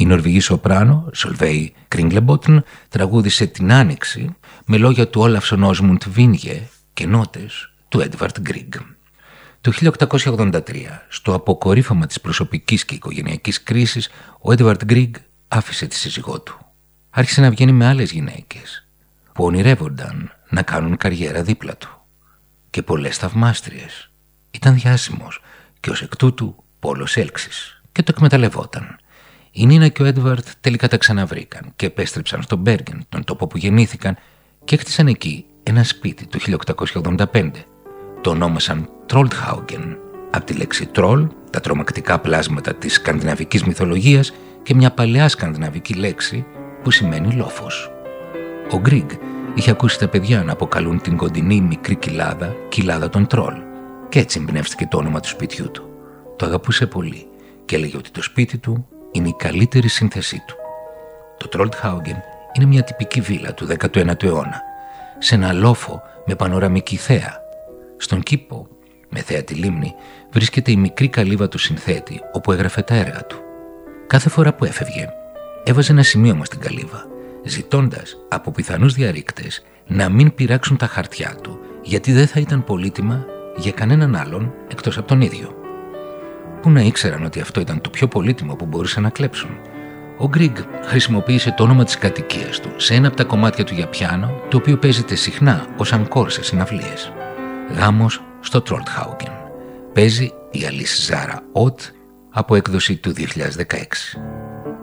Νορβηγή σοπράνο, Σολβέι Κρίγκλεμποτν, τραγούδισε την Άνοιξη με λόγια του Όλαφσον Όσμουντ Βίνγε και νότες του Έντβαρτ Γκρίγκ. Το 1883, στο αποκορύφωμα της προσωπικής και οικογενειακής κρίσης, ο Έντβαρτ Γκρίγκ άφησε τη σύζυγό του. Άρχισε να βγαίνει με άλλες γυναίκες που ονειρεύονταν να κάνουν καριέρα δίπλα του. Και πολλές θαυμάστριες. Ήταν διάσημος και ως εκ τούτου πόλος έλξης και το εκμεταλλευόταν. Η Νίνα και ο Έντβαρτ τελικά τα ξαναβρήκαν και επέστρεψαν στο Μπέργεν, τον τόπο που γεννήθηκαν, και έκτισαν εκεί ένα σπίτι το 1885. Το ονόμασαν Τρόλτχάουγκεν, από τη λέξη τρόλ, τα τρομακτικά πλάσματα της σκανδιναβικής μυθολογίας, και μια παλαιά σκανδιναβική λέξη που σημαίνει λόφος. Ο Γκρίγκ είχε ακούσει τα παιδιά να αποκαλούν την κοντινή μικρή κοιλάδα των τρόλ, και έτσι εμπνεύστηκε το όνομα του σπιτιού του. Το αγαπούσε πολύ και έλεγε ότι το σπίτι του είναι η καλύτερη σύνθεσή του. Το Τρόλτχάουγκεν είναι μια τυπική βίλα του 19ου αιώνα, σε ένα λόφο με πανοραμική θέα. Στον κήπο, με θέα τη λίμνη, βρίσκεται η μικρή καλύβα του συνθέτη, όπου έγραφε τα έργα του. Κάθε φορά που έφευγε, έβαζε ένα σημείωμα στην καλύβα, ζητώντας από πιθανούς διαρρήκτες να μην πειράξουν τα χαρτιά του, γιατί δεν θα ήταν πολύτιμα για κανέναν άλλον εκτός από τον ίδιο. Πού να ήξεραν ότι αυτό ήταν το πιο πολύτιμο που μπορούσαν να κλέψουν. Ο Γκρίγκ χρησιμοποίησε το όνομα της κατοικίας του σε ένα από τα κομμάτια του για πιάνο, το οποίο παίζεται συχνά ως ανκόρ σε συναυλίες. Γάμος στο Τρόλτχάουγκεν. Παίζει η Αλίς Ζάρα Ότ από έκδοση του 2016.